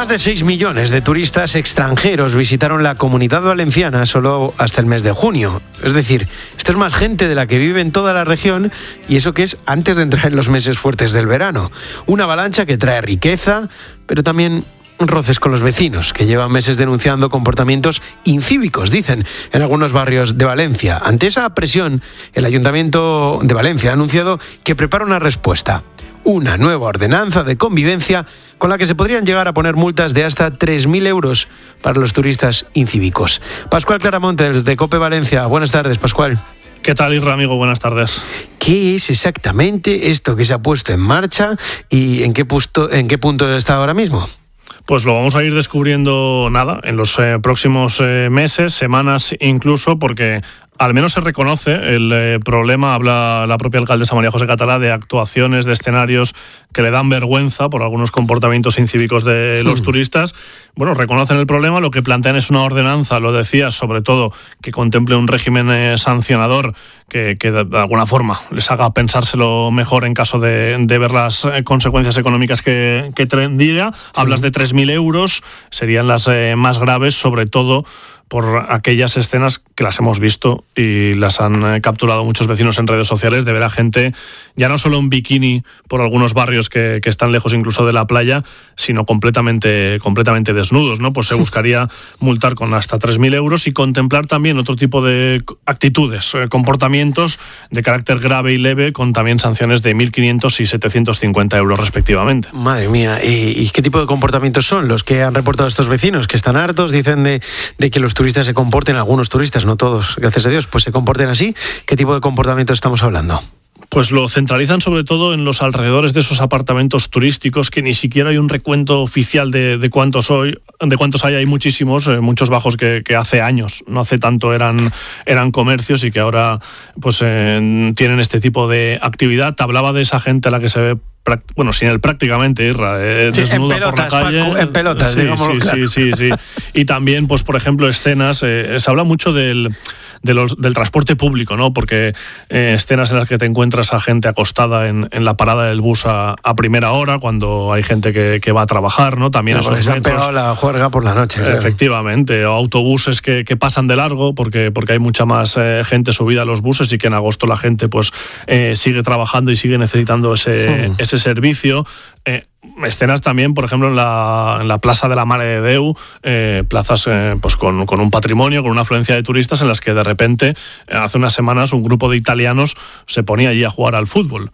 de 6 millones de turistas extranjeros visitaron la Comunidad Valenciana solo hasta el mes de junio. Es decir, esto es más gente de la que vive en toda la región, y eso que es antes de entrar en los meses fuertes del verano. Una avalancha que trae riqueza, pero también roces con los vecinos, que llevan meses denunciando comportamientos incívicos, dicen, en algunos barrios de Valencia. Ante esa presión, el Ayuntamiento de Valencia ha anunciado que prepara una respuesta. Una nueva ordenanza de convivencia con la que se podrían llegar a poner multas de hasta 3.000 euros para los turistas incívicos. Pascual Claramonte, desde COPE Valencia. Buenas tardes, Pascual. ¿Qué tal, Isra, amigo? Buenas tardes. ¿Qué es exactamente esto que se ha puesto en marcha y en qué punto está ahora mismo? Pues lo vamos a ir descubriendo en los próximos meses, semanas incluso, porque al menos se reconoce el problema. Habla la propia alcaldesa María José Catalá de actuaciones, de escenarios que le dan vergüenza por algunos comportamientos incívicos de los turistas. Bueno, reconocen el problema, lo que plantean es una ordenanza, lo decías, sobre todo que contemple un régimen sancionador que de alguna forma les haga pensárselo mejor en caso de ver las consecuencias económicas que tendría. Sí. Hablas de 3.000 euros, serían las más graves, sobre todo por aquellas escenas que las hemos visto y las han capturado muchos vecinos en redes sociales, de ver a gente ya no solo en bikini por algunos barrios que están lejos incluso de la playa, sino completamente desnudos, ¿no? Pues se buscaría multar con hasta 3.000 euros y contemplar también otro tipo de actitudes, comportamientos de carácter grave y leve, con también sanciones de 1.500 y 750 euros respectivamente. Madre mía, ¿y qué tipo de comportamientos son los que han reportado estos vecinos? Que están hartos, dicen de que los turistas se comporten, algunos turistas, no todos, gracias a Dios, pues se comporten así. ¿Qué tipo de comportamiento estamos hablando? Pues lo centralizan sobre todo en los alrededores de esos apartamentos turísticos, que ni siquiera hay un recuento oficial de cuántos hay. Hay muchos bajos que hace años, no hace tanto, eran comercios y que ahora pues tienen este tipo de actividad. Te hablaba de esa gente a la que se ve, bueno, sin él prácticamente, Irra, desnuda por la calle. En pelotas, sí. Y también, pues por ejemplo, escenas, se habla mucho del transporte público, ¿no? Porque escenas en las que te encuentras a gente acostada en la parada del bus a primera hora, cuando hay gente que va a trabajar, ¿no? También no, esos se han pegado la juerga por la noche. Efectivamente, o autobuses que pasan de largo porque hay mucha más gente subida a los buses, y que en agosto la gente pues sigue trabajando y sigue necesitando ese servicio. Escenas también, por ejemplo, en la Plaza de la Mare de Déu, plazas pues con un patrimonio, con una afluencia de turistas, en las que de repente, hace unas semanas, un grupo de italianos se ponía allí a jugar al fútbol.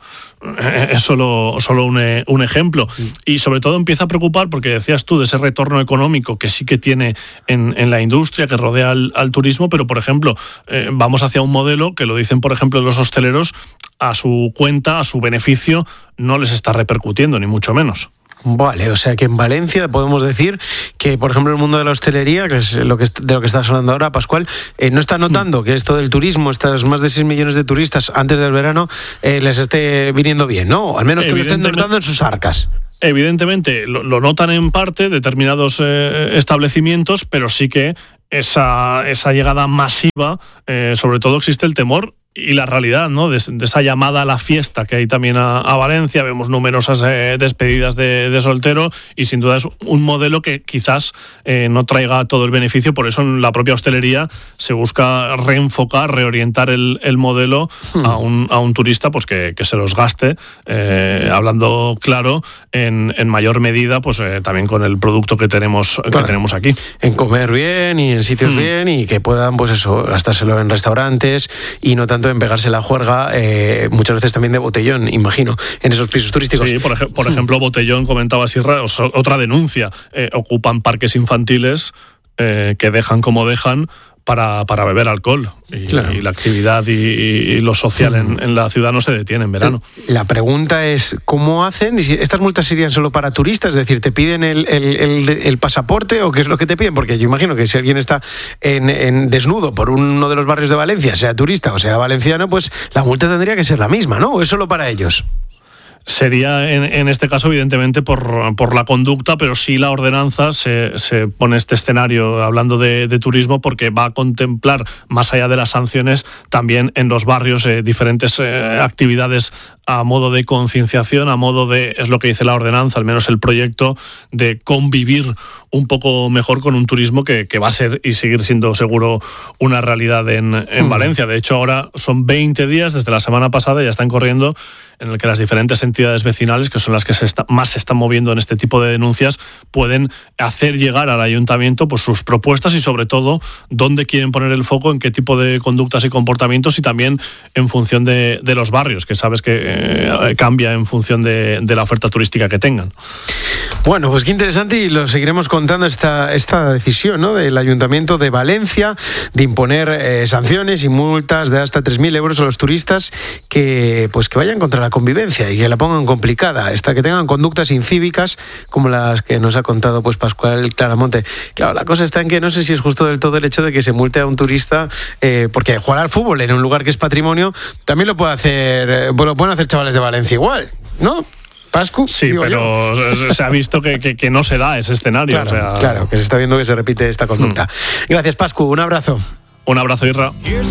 Es solo un ejemplo. Y sobre todo empieza a preocupar, porque decías tú de ese retorno económico que sí que tiene en la industria que rodea al turismo, pero por ejemplo, vamos hacia un modelo que, lo dicen por ejemplo los hosteleros, a su cuenta, a su beneficio, no les está repercutiendo, ni mucho menos. Vale, o sea que en Valencia podemos decir que, por ejemplo, el mundo de la hostelería, que es de lo que estás hablando ahora, Pascual, no está notando que esto del turismo, estas más de 6 millones de turistas antes del verano, les esté viniendo bien, ¿no? O al menos que lo estén notando en sus arcas. Evidentemente lo notan en parte determinados establecimientos, pero sí que esa llegada masiva, sobre todo existe el temor y la realidad, ¿no? De esa llamada a la fiesta que hay también a Valencia. Vemos numerosas despedidas de soltero, y sin duda es un modelo que quizás no traiga todo el beneficio. Por eso en la propia hostelería se busca reenfocar, reorientar el modelo a un turista pues que se los gaste, hablando claro, en mayor medida pues también con el producto que tenemos aquí. En comer bien y en sitios bien, y que puedan pues eso, gastárselo en restaurantes y no tanto en pegarse la juerga, muchas veces también de botellón, imagino, en esos pisos turísticos. Sí, por ejemplo, botellón, comentaba Sierra, otra denuncia, ocupan parques infantiles que dejan como dejan para beber alcohol, y la actividad y lo social en la ciudad no se detiene en verano. La pregunta es, ¿cómo hacen? ¿Estas multas serían solo para turistas? Es decir, ¿te piden el pasaporte o qué es lo que te piden? Porque yo imagino que si alguien está en desnudo por uno de los barrios de Valencia, sea turista o sea valenciano, pues la multa tendría que ser la misma, ¿no? ¿O es solo para ellos? Sería en este caso evidentemente por la conducta, pero sí la ordenanza se pone este escenario hablando de turismo, porque va a contemplar, más allá de las sanciones, también en los barrios diferentes actividades a modo de concienciación, a modo de, es lo que dice la ordenanza, al menos el proyecto, de convivir un poco mejor con un turismo que va a ser y seguir siendo seguro una realidad en Valencia. De hecho, ahora son 20 días, desde la semana pasada ya están corriendo, en el que las diferentes entidades vecinales, que son las que más se están moviendo en este tipo de denuncias, pueden hacer llegar al ayuntamiento pues sus propuestas y sobre todo dónde quieren poner el foco, en qué tipo de conductas y comportamientos, y también en función de los barrios, que sabes que cambia en función de la oferta turística que tengan. Bueno, pues qué interesante, y lo seguiremos contando esta decisión, ¿no?, del Ayuntamiento de Valencia de imponer sanciones y multas de hasta 3.000 euros a los turistas que vayan contra la convivencia y que la pongan complicada, que tengan conductas incívicas como las que nos ha contado pues Pascual Claramonte. Claro, la cosa está en que no sé si es justo del todo el hecho de que se multe a un turista porque jugar al fútbol en un lugar que es patrimonio también lo pueden hacer chavales de Valencia igual, ¿no? Pascu, sí, pero se ha visto que no se da ese escenario. Claro, que se está viendo que se repite esta conducta. Gracias, Pascu, un abrazo. Un abrazo, Irra.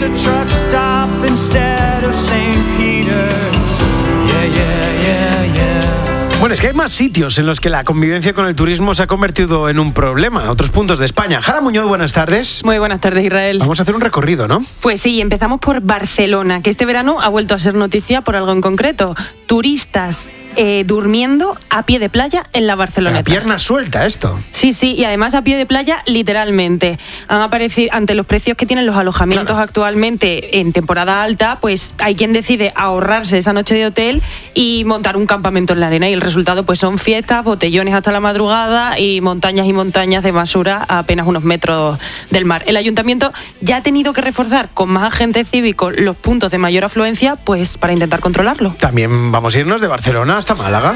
Bueno, es que hay más sitios en los que la convivencia con el turismo se ha convertido en un problema. Otros puntos de España. Jara Muñoz, buenas tardes. Muy buenas tardes, Israel. Vamos a hacer un recorrido, ¿no? Pues sí, empezamos por Barcelona, que este verano ha vuelto a ser noticia por algo en concreto. Turistas durmiendo a pie de playa en la Barceloneta. La pierna suelta esto. Sí, y además a pie de playa literalmente. Han aparecido, ante los precios que tienen los alojamientos actualmente en temporada alta, pues hay quien decide ahorrarse esa noche de hotel y montar un campamento en la arena, y el resultado pues son fiestas, botellones hasta la madrugada y montañas de basura a apenas unos metros del mar. El ayuntamiento ya ha tenido que reforzar con más agentes cívicos los puntos de mayor afluencia pues para intentar controlarlo. También vamos a irnos de Barcelona hasta Málaga.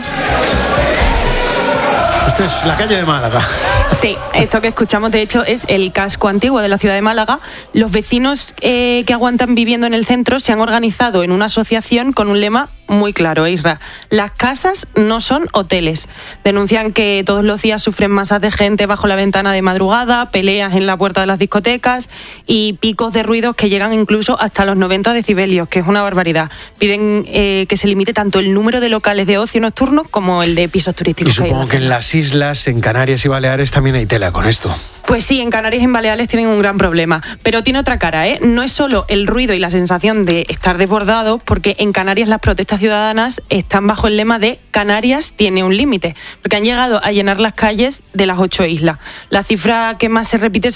Esto es la calle de Málaga. Sí, esto que escuchamos de hecho es el casco antiguo de la ciudad de Málaga. Los vecinos que aguantan viviendo en el centro se han organizado en una asociación con un lema muy claro, Isra: las casas no son hoteles. Denuncian que todos los días sufren masas de gente bajo la ventana de madrugada, peleas en la puerta de las discotecas y picos de ruidos que llegan incluso hasta los 90 decibelios, que es una barbaridad. Piden que se limite tanto el número de locales de ocio nocturno como el de pisos turísticos. Y supongo que en las islas, en Canarias y Baleares también hay tela con esto. Pues sí, en Canarias y en Baleares tienen un gran problema, pero tiene otra cara, ¿eh? No es solo el ruido y la sensación de estar desbordados, porque en Canarias las protestas ciudadanas están bajo el lema de Canarias tiene un límite, porque han llegado a llenar las calles de las 8 islas. La cifra que más repiten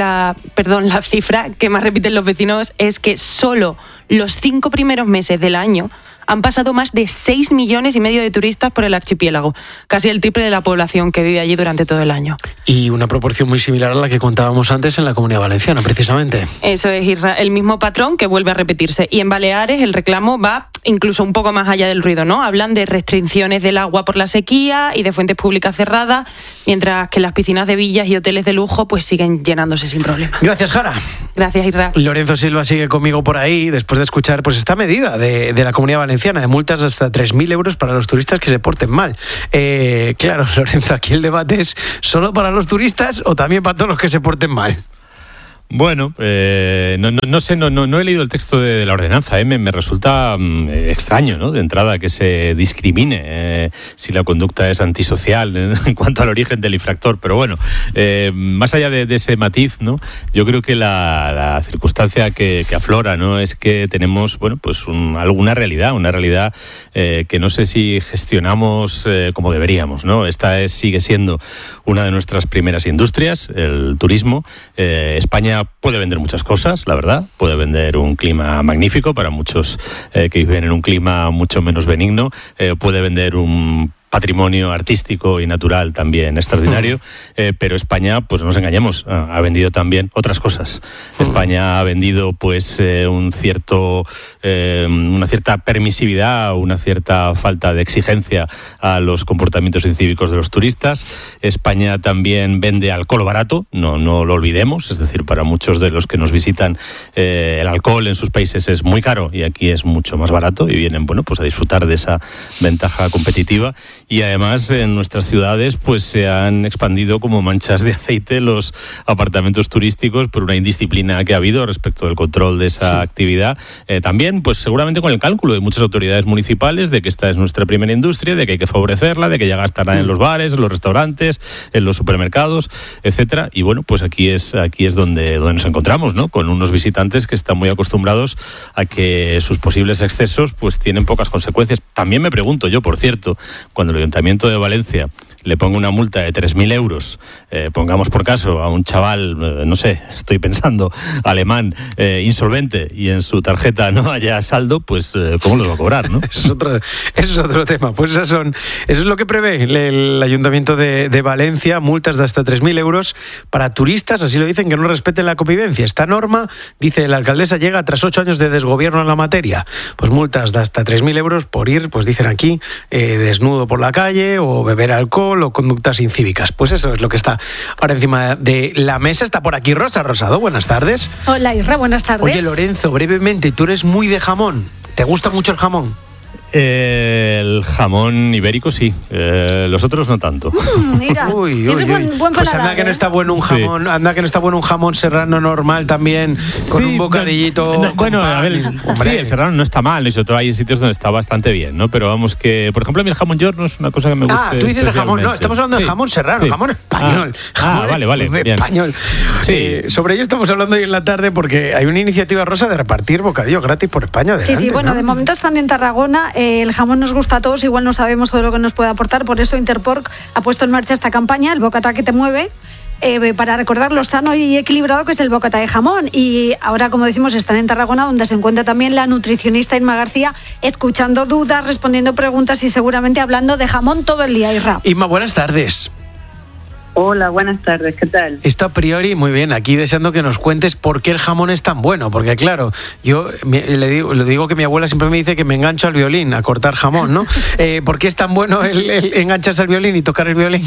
los vecinos es que solo los 5 primeros meses del año han pasado más de 6,5 millones de turistas por el archipiélago, casi el triple de la población que vive allí durante todo el año. Y una proporción muy similar a la que contábamos antes en la Comunidad Valenciana, precisamente. Eso es, Isra, el mismo patrón que vuelve a repetirse. Y en Baleares el reclamo va incluso un poco más allá del ruido, ¿no? Hablan de restricciones del agua por la sequía y de fuentes públicas cerradas, mientras que las piscinas de villas y hoteles de lujo pues siguen llenándose sin problema. Gracias, Jara. Gracias, Isra. Lorenzo Silva sigue conmigo por ahí después de escuchar pues esta medida de la Comunidad Valenciana de multas de hasta 3.000 euros para los turistas que se porten mal. Claro, Lorenzo, aquí el debate es ¿solo para los turistas o también para todos los que se porten mal? Bueno, no sé, no he leído el texto de la ordenanza, me resulta extraño, ¿no? De entrada que se discrimine si la conducta es antisocial en cuanto al origen del infractor, pero bueno, más allá de ese matiz, ¿no? Yo creo que la circunstancia que aflora, ¿no? Es que tenemos, bueno, pues una realidad que no sé si gestionamos como deberíamos, ¿no? Esta sigue siendo una de nuestras primeras industrias, el turismo. España puede vender muchas cosas, la verdad. Puede vender un clima magnífico para muchos que viven en un clima mucho menos benigno. Puede vender un patrimonio artístico y natural también extraordinario, pero España, pues no nos engañemos, ha vendido también otras cosas. España ha vendido pues una cierta permisividad, una cierta falta de exigencia a los comportamientos incívicos de los turistas. España también vende alcohol barato, no lo olvidemos, es decir, para muchos de los que nos visitan el alcohol en sus países es muy caro y aquí es mucho más barato y vienen, bueno, pues a disfrutar de esa ventaja competitiva. y además en nuestras ciudades pues se han expandido como manchas de aceite los apartamentos turísticos por una indisciplina que ha habido respecto del control de esa actividad. También pues seguramente con el cálculo de muchas autoridades municipales de que esta es nuestra primera industria, de que hay que favorecerla, de que ya gastarán en los bares, en los restaurantes, en los supermercados, etcétera. Y bueno, pues aquí es donde nos encontramos, ¿no? Con unos visitantes que están muy acostumbrados a que sus posibles excesos pues tienen pocas consecuencias. También me pregunto yo, por cierto, cuando el Ayuntamiento de Valencia le ponga una multa de 3.000 euros, pongamos por caso a un chaval, no sé, estoy pensando, alemán, insolvente, y en su tarjeta no haya saldo, pues ¿cómo los va a cobrar, no? Eso es otro tema. Pues eso es lo que prevé el Ayuntamiento de Valencia, multas de hasta 3.000 euros para turistas, así lo dicen, que no respeten la convivencia. Esta norma, dice la alcaldesa, llega tras 8 años de desgobierno en la materia. Pues multas de hasta 3.000 euros por ir, pues dicen aquí, desnudo por la calle o beber alcohol o conductas incívicas. Pues eso es lo que está ahora encima de la mesa. Está por aquí Rosa Rosado. Buenas tardes. Hola, Isra, buenas tardes. Oye, Lorenzo, brevemente, tú eres muy de jamón. ¿Te gusta mucho el jamón? El jamón ibérico sí, los otros no tanto. Mira, tienes buen pues paladar, anda que no está bueno un jamón, sí. Anda que no está bueno un jamón serrano normal también, con un bocadillito. Bueno, a ver, sí, el serrano no está mal, y sobre todo hay sitios donde está bastante bien, ¿no? Pero vamos que, por ejemplo, a mí el jamón york no es una cosa que me gusta. Tú dices el jamón, no, estamos hablando de jamón serrano, jamón español. Vale, bien. Español. Sí. Sobre ello estamos hablando hoy en la tarde porque hay una iniciativa, Rosa, de repartir bocadillo gratis por España. Adelante, sí, bueno, ¿no? De momento están en Tarragona. El jamón nos gusta a todos, igual no sabemos todo lo que nos puede aportar, por eso Interpork ha puesto en marcha esta campaña, el bocata que te mueve, para recordar lo sano y equilibrado que es el bocata de jamón. Y ahora, como decimos, están en Tarragona, donde se encuentra también la nutricionista Inma García, escuchando dudas, respondiendo preguntas y seguramente hablando de jamón todo el día. Inma, buenas tardes. Hola, buenas tardes, ¿qué tal? Esto a priori, muy bien, aquí deseando que nos cuentes por qué el jamón es tan bueno, porque claro, yo le digo que mi abuela siempre me dice que me engancho al violín a cortar jamón, ¿no? ¿Por qué es tan bueno el engancharse al violín y tocar el violín?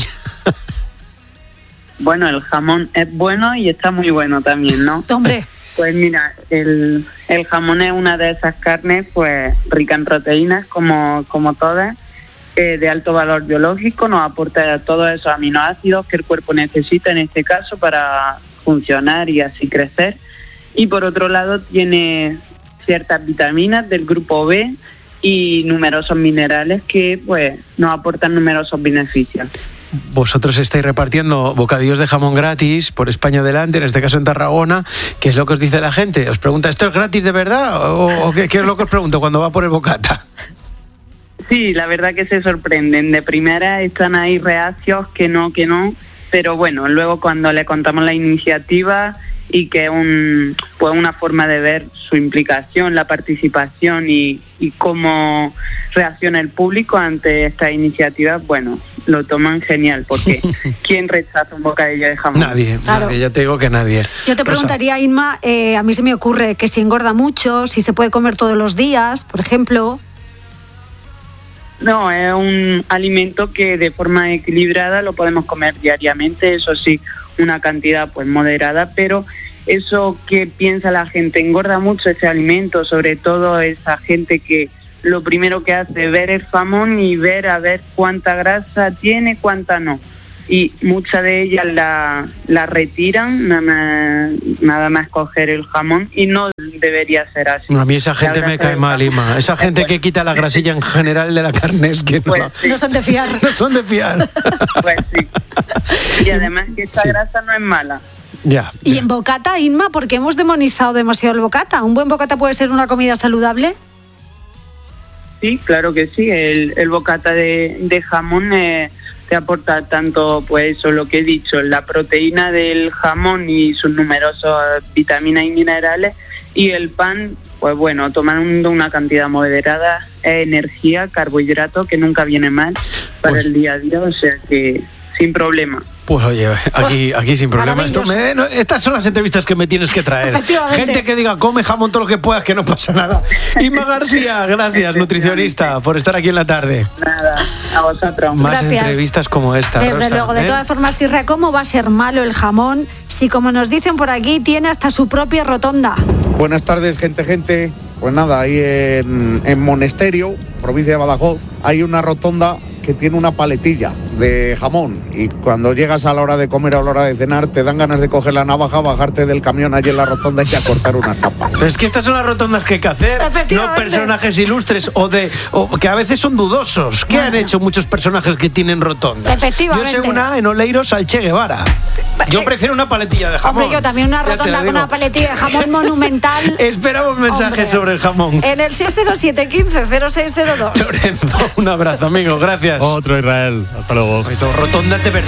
Bueno, el jamón es bueno y está muy bueno también, ¿no? ¡Hombre! Pues mira, el jamón es una de esas carnes pues rica en proteínas, como todas, de alto valor biológico, nos aporta todos esos aminoácidos que el cuerpo necesita en este caso para funcionar y así crecer. Y por otro lado tiene ciertas vitaminas del grupo B y numerosos minerales que pues nos aportan numerosos beneficios. Vosotros estáis repartiendo bocadillos de jamón gratis por España adelante, en este caso en Tarragona. ¿Qué es lo que os dice la gente? ¿Os pregunta, ¿esto es gratis de verdad? ¿O qué es lo que os pregunto cuando va por el bocata? Sí, la verdad que se sorprenden. De primera están ahí reacios que no, pero bueno, luego cuando le contamos la iniciativa y que es una forma de ver su implicación, la participación y cómo reacciona el público ante esta iniciativa, bueno, lo toman genial, porque ¿quién rechaza un bocadillo de jamón? Nadie, ya te digo que nadie. Yo te preguntaría, Inma, a mí se me ocurre que si engorda mucho, si se puede comer todos los días, por ejemplo. No, es un alimento que de forma equilibrada lo podemos comer diariamente, eso sí, una cantidad pues moderada, pero eso que piensa la gente, engorda mucho ese alimento, sobre todo esa gente que lo primero que hace es ver el jamón y ver a ver cuánta grasa tiene, cuánta no. Y muchas de ellas la retiran, nada más coger el jamón, y no debería ser así. A mí esa gente me cae mal, Ima. Esa gente que quita la grasilla en general de la carne es que pues sí. No son de fiar. No son de fiar. Pues sí. Y además que esta grasa no es mala. Ya. Y en bocata, Inma, ¿por qué hemos demonizado demasiado el bocata? ¿Un buen bocata puede ser una comida saludable? Sí, claro que sí. El bocata de jamón te aporta tanto, pues eso, lo que he dicho, la proteína del jamón y sus numerosas vitaminas y minerales, y el pan, pues bueno, tomando una cantidad moderada, energía, carbohidrato, que nunca viene mal para el día a día, o sea que sin problema. Pues oye, aquí sin problema. Estas son las entrevistas que me tienes que traer. Gente que diga, come jamón todo lo que puedas, que no pasa nada. Inma García, gracias, nutricionista, por estar aquí en la tarde. Nada, a vosotros. Más gracias. Entrevistas como esta, desde Rosa, luego, de todas formas, Isra, ¿cómo va a ser malo el jamón si, como nos dicen por aquí, tiene hasta su propia rotonda? Buenas tardes, gente. Pues nada, ahí en Monesterio, provincia de Badajoz, hay una rotonda que tiene una paletilla de jamón y cuando llegas a la hora de comer o a la hora de cenar te dan ganas de coger la navaja, bajarte del camión allí en la rotonda y a cortar unas tapas. Pero es que estas son las rotondas que hay que hacer, no personajes ilustres o que a veces son dudosos. ¿Qué han hecho muchos personajes que tienen rotondas? Efectivamente. Yo sé una en Oleiros al Che Guevara. Yo prefiero una paletilla de jamón. Hombre, yo también una rotonda con una paletilla de jamón monumental. Esperamos mensajes sobre el jamón. En el 607 15 0602. Lorenzo, un abrazo, amigo, gracias. Otro Israel, hasta luego. Rotondas de verdad.